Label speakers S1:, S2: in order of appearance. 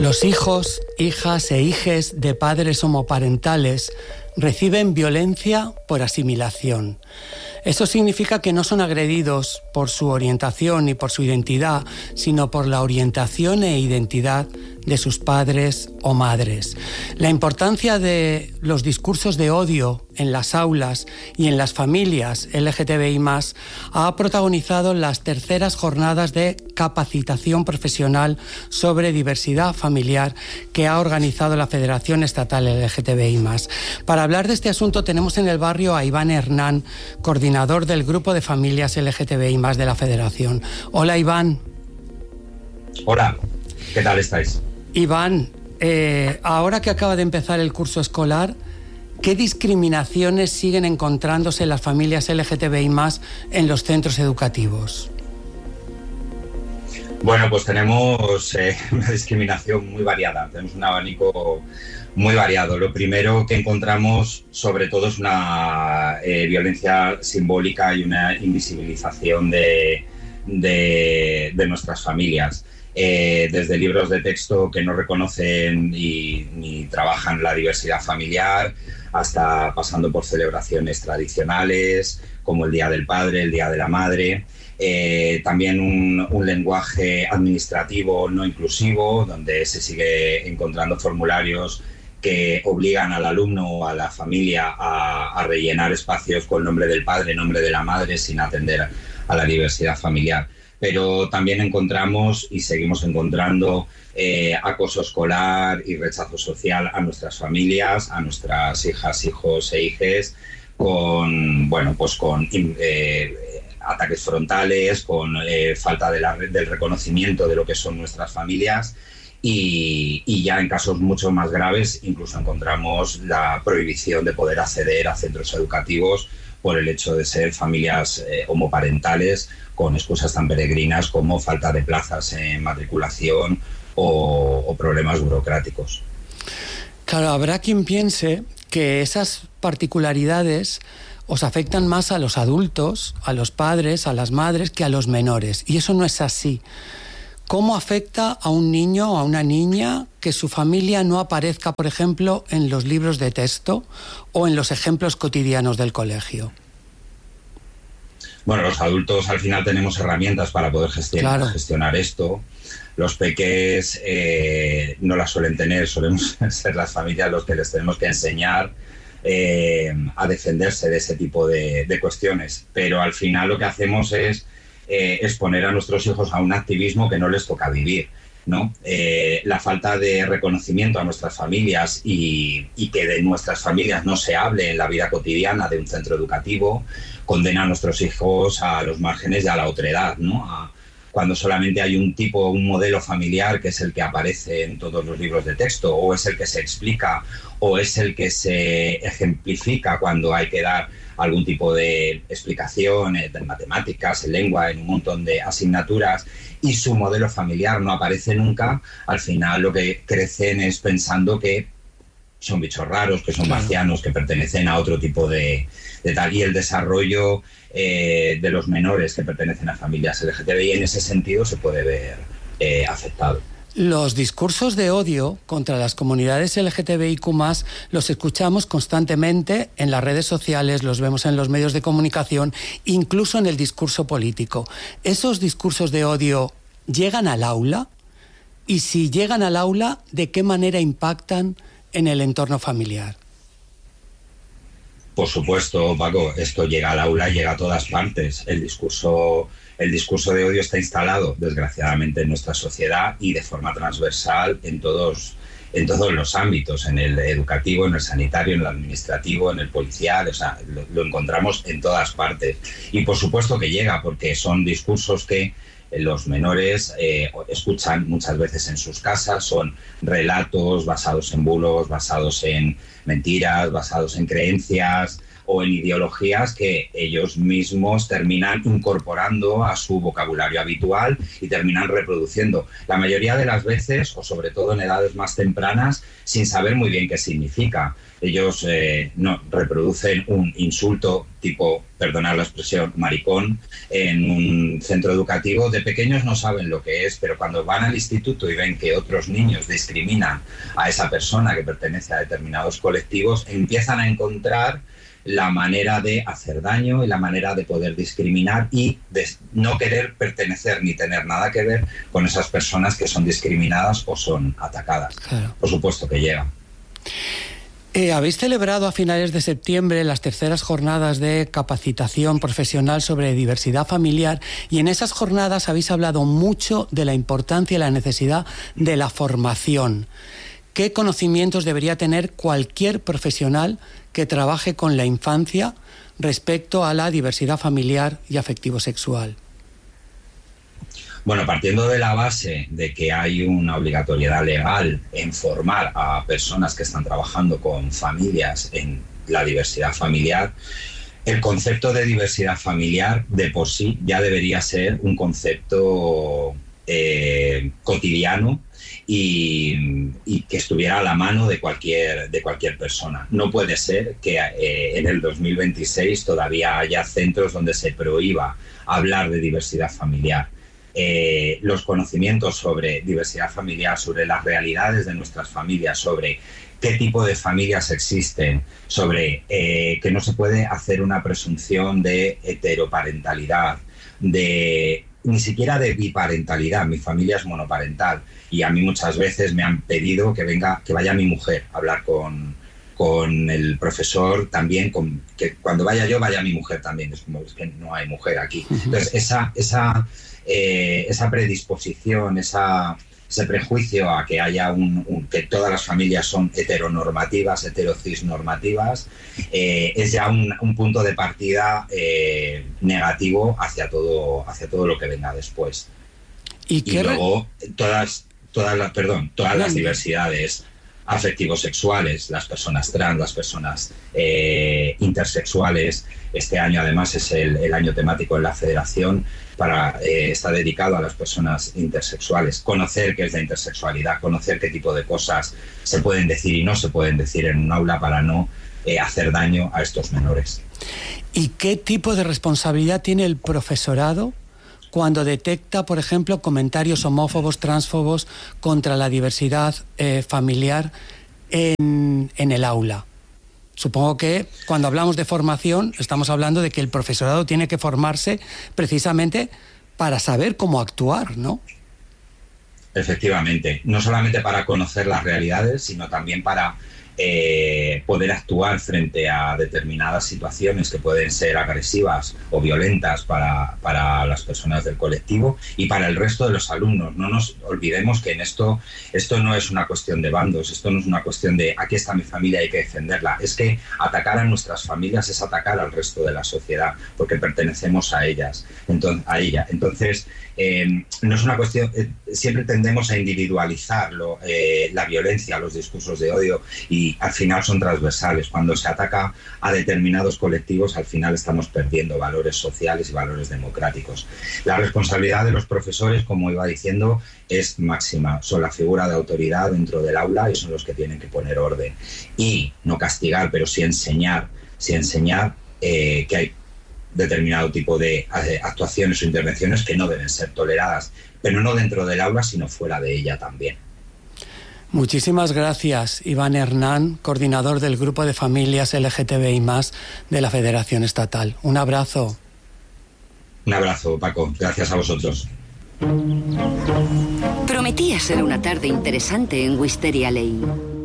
S1: Los hijos, hijas e hijes de padres homoparentales reciben violencia por asimilación. Eso significa que no son agredidos por su orientación ni por su identidad, sino por la orientación e identidad de sus padres o madres. La importancia de los discursos de odio en las aulas y en las familias LGTBI+, ha protagonizado las terceras jornadas de capacitación profesional sobre diversidad familiar que ha organizado la Federación Estatal LGTBI+. Para hablar de este asunto tenemos en el barrio a Iván Hernán, coordinador del Grupo de Familias LGTBI+ de la Federación. Hola, Iván.
S2: Hola, ¿qué tal estáis?
S1: Iván, ahora que acaba de empezar el curso escolar, ¿qué discriminaciones siguen encontrándose las familias LGTBI+ en los centros educativos?
S2: Bueno, pues tenemos una discriminación muy variada, tenemos un abanico muy variado. Lo primero que encontramos sobre todo es una violencia simbólica y una invisibilización de nuestras familias. Desde libros de texto que no reconocen ni trabajan la diversidad familiar, hasta pasando por celebraciones tradicionales como el Día del Padre, el Día de la Madre. También un lenguaje administrativo no inclusivo, donde se sigue encontrando formularios que obligan al alumno o a la familia a rellenar espacios con nombre del padre, nombre de la madre, sin atender a la diversidad familiar. Pero también encontramos y seguimos encontrando acoso escolar y rechazo social a nuestras familias, a nuestras hijas, hijos e hijes, con ataques frontales, con falta del reconocimiento de lo que son nuestras familias y ya en casos mucho más graves incluso encontramos la prohibición de poder acceder a centros educativos por el hecho de ser familias homoparentales, con excusas tan peregrinas como falta de plazas en matriculación o problemas burocráticos.
S1: Claro, habrá quien piense que esas particularidades os afectan más a los adultos, a los padres, a las madres, que a los menores. Y eso no es así. ¿Cómo afecta a un niño o a una niña que su familia no aparezca, por ejemplo, en los libros de texto o en los ejemplos cotidianos del colegio?
S2: Bueno, los adultos al final tenemos herramientas para poder gestionar esto. Los peques no las suelen tener, solemos ser las familias los que les tenemos que enseñar a defenderse de ese tipo de cuestiones. Pero al final lo que hacemos es exponer a nuestros hijos a un activismo que no les toca vivir, ¿no? La falta de reconocimiento a nuestras familias y que de nuestras familias no se hable en la vida cotidiana de un centro educativo condena a nuestros hijos a los márgenes y a la otredad, ¿no? Cuando solamente hay un modelo familiar que es el que aparece en todos los libros de texto, o es el que se explica, o es el que se ejemplifica cuando hay que dar algún tipo de explicación en matemáticas, en lengua, en un montón de asignaturas, y su modelo familiar no aparece nunca, al final lo que crecen es pensando que son bichos raros, que son marcianos, que pertenecen a otro tipo de tal. Y el desarrollo de los menores que pertenecen a familias LGTBI en ese sentido se puede ver afectado.
S1: Los discursos de odio contra las comunidades LGTBIQ+, los escuchamos constantemente en las redes sociales, los vemos en los medios de comunicación, incluso en el discurso político. ¿Esos discursos de odio llegan al aula? Y si llegan al aula, ¿de qué manera impactan en el entorno familiar?
S2: Por supuesto, Paco, esto llega al aula, llega a todas partes. El discurso de odio está instalado, desgraciadamente, en nuestra sociedad y de forma transversal en todos los ámbitos, en el educativo, en el sanitario, en el administrativo, en el policial, o sea, lo encontramos en todas partes. Y por supuesto que llega, porque son discursos que los menores escuchan muchas veces en sus casas, son relatos basados en bulos, basados en mentiras, basados en creencias, o en ideologías que ellos mismos terminan incorporando a su vocabulario habitual y terminan reproduciendo. La mayoría de las veces, o sobre todo en edades más tempranas, sin saber muy bien qué significa. Ellos no reproducen un insulto tipo, perdonad la expresión, maricón, en un centro educativo. De pequeños no saben lo que es, pero cuando van al instituto y ven que otros niños discriminan a esa persona que pertenece a determinados colectivos, empiezan a encontrar la manera de hacer daño y la manera de poder discriminar y de no querer pertenecer ni tener nada que ver con esas personas que son discriminadas o son atacadas. Claro. Por supuesto que llega.
S1: Habéis celebrado a finales de septiembre las terceras jornadas de capacitación profesional sobre diversidad familiar y en esas jornadas habéis hablado mucho de la importancia y la necesidad de la formación. ¿Qué conocimientos debería tener cualquier profesional que trabaje con la infancia respecto a la diversidad familiar y afectivo-sexual?
S2: Bueno, partiendo de la base de que hay una obligatoriedad legal en formar a personas que están trabajando con familias en la diversidad familiar, el concepto de diversidad familiar de por sí ya debería ser un concepto cotidiano y que estuviera a la mano de cualquier persona. No puede ser que en el 2026 todavía haya centros donde se prohíba hablar de diversidad familiar. Los conocimientos sobre diversidad familiar, sobre las realidades de nuestras familias, sobre qué tipo de familias existen, sobre que no se puede hacer una presunción de heteroparentalidad, ni siquiera de biparentalidad. Mi familia es monoparental y a mí muchas veces me han pedido que vaya mi mujer a hablar con el profesor también, que cuando vaya yo vaya mi mujer también. Es como, es que no hay mujer aquí. Entonces esa predisposición, ese prejuicio a que haya que todas las familias son heteronormativas, heterocisnormativas, es ya un punto de partida negativo hacia todo lo que venga después. Y luego todas las diversidades afectivo-sexuales, las personas trans, las personas intersexuales. Este año además es el año temático en la Federación está dedicado a las personas intersexuales. Conocer qué es la intersexualidad, conocer qué tipo de cosas se pueden decir y no se pueden decir en un aula para no hacer daño a estos menores.
S1: ¿Y qué tipo de responsabilidad tiene el profesorado cuando detecta, por ejemplo, comentarios homófobos, transfobos contra la diversidad familiar en el aula? Supongo que cuando hablamos de formación estamos hablando de que el profesorado tiene que formarse precisamente para saber cómo actuar, ¿no?
S2: Efectivamente, no solamente para conocer las realidades, sino también para poder actuar frente a determinadas situaciones que pueden ser agresivas o violentas para las personas del colectivo y para el resto de los alumnos. No nos olvidemos que en esto no es una cuestión de bandos, esto no es una cuestión de aquí está mi familia, hay que defenderla. Es que atacar a nuestras familias es atacar al resto de la sociedad, porque pertenecemos a ella. Entonces, no es una cuestión, siempre tendemos a individualizar la violencia, los discursos de odio, y al final son transversales. Cuando se ataca a determinados colectivos, al final estamos perdiendo valores sociales y valores democráticos. La responsabilidad de los profesores, como iba diciendo, es máxima. Son la figura de autoridad dentro del aula y son los que tienen que poner orden. Y no castigar, pero sí enseñar que hay determinado tipo de actuaciones o intervenciones que no deben ser toleradas, pero no dentro del aula, sino fuera de ella también.
S1: Muchísimas gracias, Iván Hernán, coordinador del Grupo de Familias LGTBI+, de la Federación Estatal. Un abrazo.
S2: Un abrazo, Paco. Gracias a vosotros.
S3: Prometía ser una tarde interesante en Wisteria Lane.